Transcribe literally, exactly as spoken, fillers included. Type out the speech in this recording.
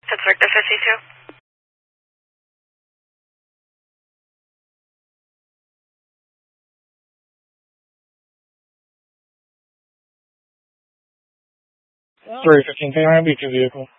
Pittsburgh to fifty-two. three fifteen, can I have your vehicle?